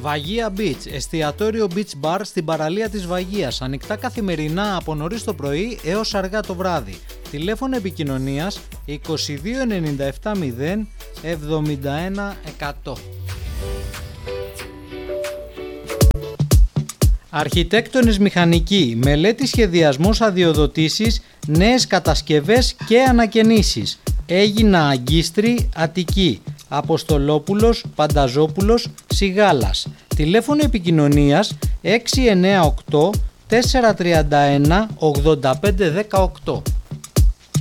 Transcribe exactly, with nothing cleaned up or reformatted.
Βαγία Beach, εστιατόριο beach bar στην παραλία της Βαγίας, ανοιχτά καθημερινά από νωρίς το πρωί έως αργά το βράδυ. Τηλέφωνο επικοινωνίας είκοσι δύο ενενήντα επτά μηδέν εβδομήντα ένα εκατό. Αρχιτέκτονες Μηχανικοί, μελέτη, σχεδιασμός, αδειοδοτήσεις, νέες κατασκευές και ανακαινήσεις. Έγινα Αγκίστρη, Αττική, Αποστολόπουλος, Πανταζόπουλος, Σιγάλας. Τηλέφωνο επικοινωνίας έξι εννιά οκτώ τέσσερα τρία ένα ογδόντα πέντε δεκαοκτώ.